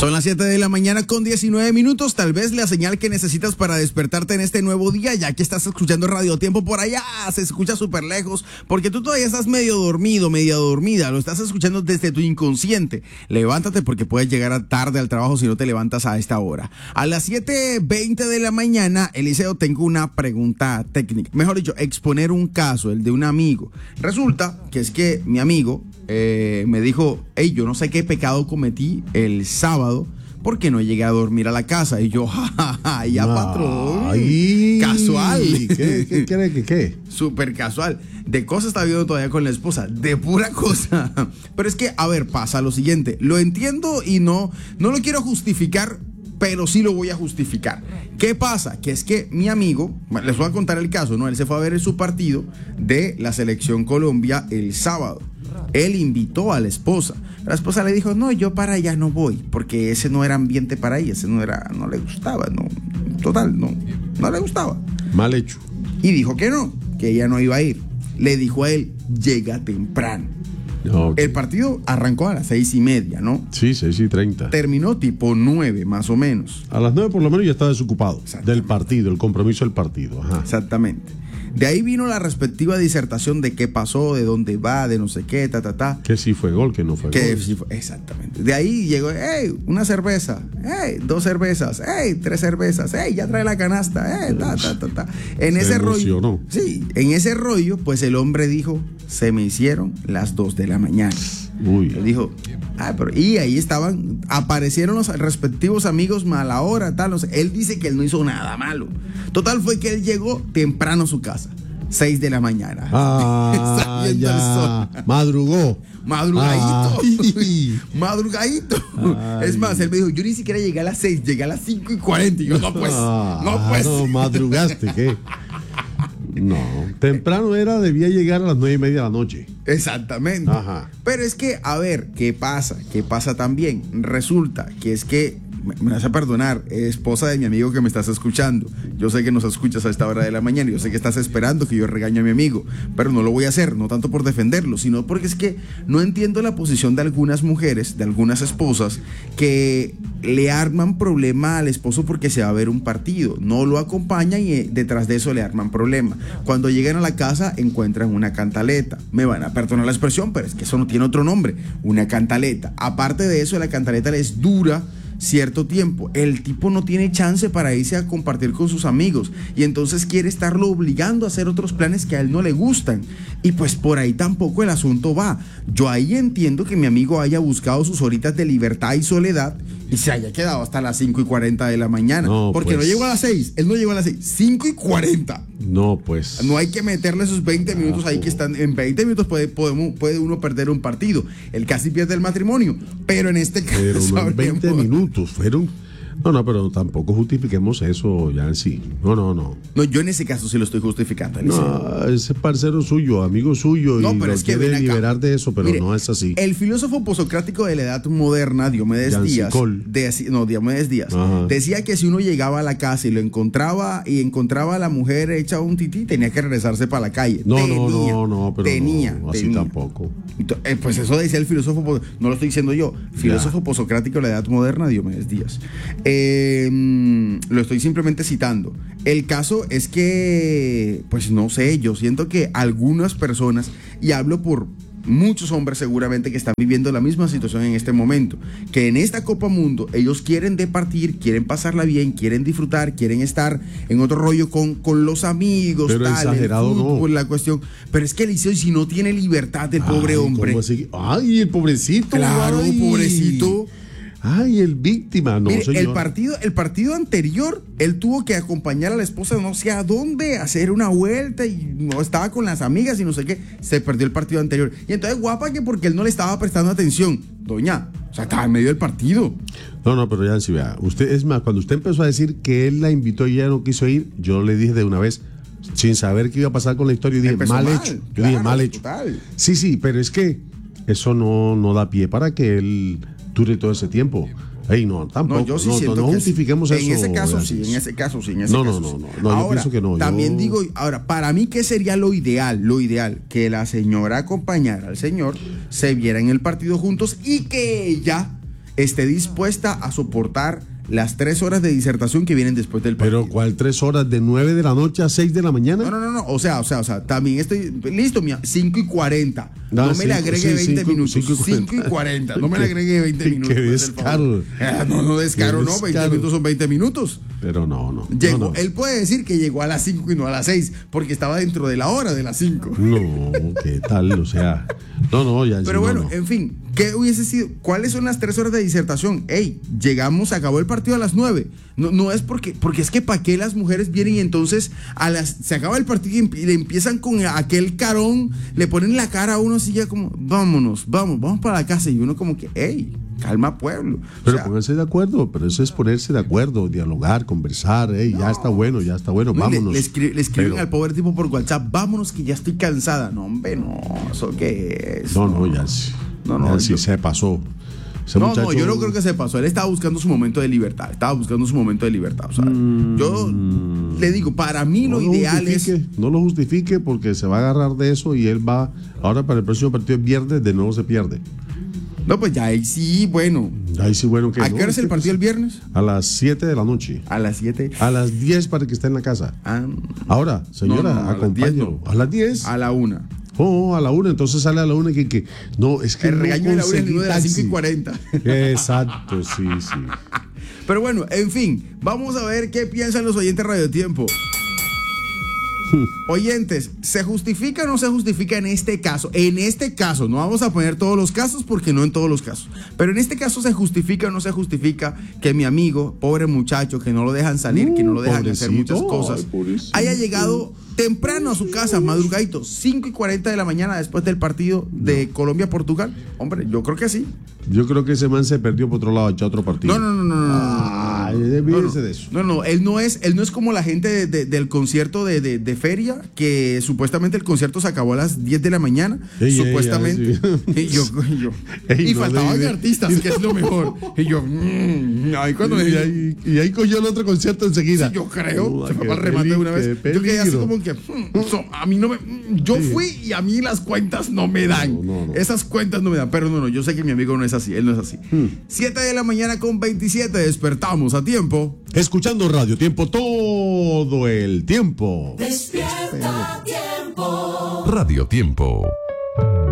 Son las 7 de la mañana con 19 minutos, tal vez la señal que necesitas para despertarte en este nuevo día, ya que estás escuchando Radio Tiempo por allá, se escucha súper lejos, porque tú todavía estás medio dormido, media dormida, lo estás escuchando desde tu inconsciente. Levántate porque puedes llegar tarde al trabajo si no te levantas a esta hora. A las 7:20 de la mañana, Eliseo, tengo una pregunta técnica, mejor dicho, exponer un caso, el de un amigo. Resulta que es que mi amigo me dijo, hey, yo no sé qué pecado cometí el sábado porque no llegué a dormir a la casa. Y yo, jajaja, ya patrón, casual. ¿Qué? Súper casual. De cosas está viendo todavía con la esposa, de pura cosa. Pero es que, a ver, pasa lo siguiente, lo entiendo y no lo quiero justificar, pero sí lo voy a justificar. ¿Qué pasa? Que es que mi amigo, les voy a contar el caso, ¿no? Él se fue a ver su partido de la Selección Colombia el sábado. Él invitó a la esposa. La esposa le dijo, no, yo para allá no voy, porque ese no era ambiente para ella, no le gustaba, no le gustaba. Mal hecho. Y dijo que no, que ella no iba a ir. Le dijo a él, llega temprano. Okay. El partido arrancó a las 6:30, ¿no? Sí, 6:30. Terminó tipo 9, más o menos. A las 9 por lo menos ya estaba desocupado del partido, el compromiso del partido. Ajá. Exactamente. De ahí vino la respectiva disertación de qué pasó, de dónde va, de no sé qué, Que sí fue gol, que no fue que gol. Sí fue, exactamente. De ahí llegó, hey, una cerveza, hey, 2 cervezas, hey, 3 cervezas, hey, ya trae la canasta, hey, En ese rollo, sí, en ese rollo, pues el hombre dijo, se me hicieron las 2 de la mañana. Uy. Él dijo, y ahí aparecieron los respectivos amigos mala hora, tal, no sé. Él dice que él no hizo nada malo. Total fue que él llegó temprano a su casa, 6 de la mañana. Ya. Madrugadito. Madrugadito. Es más, él me dijo, yo ni siquiera llegué a las 6, llegué a las 5:40. Y yo, no, No, madrugaste, ¿qué? No, temprano debía llegar a las 9:30 de la noche. Exactamente. Ajá. Pero es que, a ver, ¿qué pasa? ¿Qué pasa también? Resulta que es que, me vas a perdonar, esposa de mi amigo que me estás escuchando. Yo sé que nos escuchas a esta hora de la mañana. Yo sé que estás esperando que yo regañe a mi amigo, pero no lo voy a hacer, no tanto por defenderlo, sino porque es que no entiendo la posición de algunas mujeres, de algunas esposas, que le arman problema al esposo porque se va a ver un partido. No lo acompañan y detrás de eso le arman problema. Cuando llegan a la casa encuentran una cantaleta. Me van a perdonar la expresión, pero es que eso no tiene otro nombre. Una cantaleta. Aparte de eso, la cantaleta les dura cierto tiempo. El tipo no tiene chance para irse a compartir con sus amigos y entonces quiere estarlo obligando a hacer otros planes que a él no le gustan, y pues por ahí tampoco el asunto va. Yo ahí entiendo que mi amigo haya buscado sus horitas de libertad y soledad y se haya quedado hasta las 5:40 de la mañana, porque no llegó a las 6, él no llegó a las 6, 5:40. No, pues. No hay que meterle esos 20 minutos ahí que están. En 20 minutos puede uno perder un partido. Él casi pierde el matrimonio. Pero en este caso. Pero no en 20 minutos fueron. No, pero tampoco justifiquemos eso ya en sí. No, yo en ese caso sí lo estoy justificando, Eliseo. No, ese parcero suyo, amigo suyo, no, y pero lo es que quiere liberar de eso, pero mire, no es así. El filósofo posocrático de la edad moderna, Diomedes Díaz, Ajá. decía que si uno llegaba a la casa y lo encontraba a la mujer hecha un tití, tenía que regresarse para la calle. No, pero tenía. Tampoco. Pues eso decía el filósofo, no lo estoy diciendo yo, filósofo posocrático de la edad moderna, Diomedes Díaz. Lo estoy simplemente citando. El caso es que, pues no sé, yo siento que algunas personas, y hablo por muchos hombres seguramente que están viviendo la misma situación en este momento, que en esta Copa Mundo ellos quieren departir, quieren pasarla bien, quieren disfrutar, quieren estar en otro rollo con los amigos, pero tal, exagerado, el fútbol, no. La cuestión. Pero es que Eliseo, si no tiene libertad el pobre hombre. ¿Cómo así? Ay, el pobrecito. Claro, pobrecito. Ay, el víctima, no, mire, señor. El partido anterior, él tuvo que acompañar a la esposa no sé a dónde, a hacer una vuelta y no estaba con las amigas y no sé qué. Se perdió el partido anterior. Y entonces, guapa, que porque él no le estaba prestando atención. Doña, o sea, estaba en medio del partido. No, pero ya sí, vea. Usted, es más, cuando usted empezó a decir que él la invitó y ella no quiso ir, yo le dije de una vez, sin saber qué iba a pasar con la historia, yo dije, mal hecho. Yo dije, mal hecho. Total. Sí, pero es que eso no da pie para que él dure todo ese tiempo. Ey, no, tampoco. No, yo sí siento no que justifiquemos eso. En ese caso sí. No, ahora, yo pienso que no. También digo, ahora, para mí, ¿qué sería lo ideal? Lo ideal, que la señora acompañara al señor, se viera en el partido juntos y que ella esté dispuesta a soportar las 3 horas de disertación que vienen después del partido. Pero ¿cuál 3 horas? ¿De 9 de la noche a 6 de la mañana? No. O sea, también estoy listo, 5:40. No me le agregue 20 minutos. 5:40. No me le agregue 20 minutos. Qué descaro. No descaro, no. 20 minutos son 20 minutos. Pero no. Llegó. No. Él puede decir que llegó a las 5 y no a las 6, porque estaba dentro de la hora de las 5. No, ¿qué tal? O sea, ya. Pero bueno, en fin, ¿qué hubiese sido? ¿Cuáles son las 3 horas de disertación? Llegamos, acabó el partido a las 9. No es porque es que para qué las mujeres vienen y entonces se acaba el partido y le empiezan con aquel carón, le ponen la cara a uno así ya como, vamos para la casa, y uno como que, calma pueblo. Pero pónganse de acuerdo, pero eso es ponerse de acuerdo, dialogar, conversar, ya está bueno, vámonos. Le escriben al pobre tipo por WhatsApp, vámonos que ya estoy cansada. No, hombre, no, ¿eso qué es? Ya sí. Ya sí, se pasó. No, yo no creo que se pasó. Él estaba buscando su momento de libertad. O sea, yo le digo, para mí lo ideal es... No lo justifique porque se va a agarrar de eso y él va... Ahora para el próximo partido de viernes, de nuevo se pierde. No, pues ya ahí sí, bueno. Que ¿A qué hora es el partido el viernes? A las 7 de la noche. A las 7. A las 10 para que esté en la casa. Ahora, señora, acompáñalo. A las 10. A la 1. A la 1, entonces sale a la 1 que no, es que el regaño de la 1 es de las 5:40. Exacto, sí. Pero bueno, en fin, vamos a ver qué piensan los oyentes Radio Tiempo. Oyentes, ¿se justifica o no se justifica en este caso? En este caso, no vamos a poner todos los casos porque no en todos los casos, pero en este caso, ¿se justifica o no se justifica que mi amigo, pobre muchacho, que no lo dejan salir, que no lo dejan hacer muchas cosas, haya llegado temprano a su casa, madrugadito, 5:40 de la mañana después del partido de Colombia-Portugal? Hombre, yo creo que sí. Yo creo que ese man se perdió por otro lado, echó otro partido. No. Olvídese de eso. No, él no es como la gente del concierto de feria, que supuestamente el concierto se acabó a las 10 de la mañana, supuestamente. Y faltaban artistas, que es lo mejor. Y yo, ahí cuando y ahí cogió el otro concierto enseguida. Sí, yo creo, se fue para el remate de una vez. Yo quedé así como que, a mí no me... Yo fui y a mí las cuentas no me dan. No. Esas cuentas no me dan. Pero no, yo sé que mi amigo no es así, él no es así. 7 de la mañana con 27, despertamos a tiempo. Escuchando Radio Tiempo todo el tiempo. Despierta Tiempo. Radio Tiempo.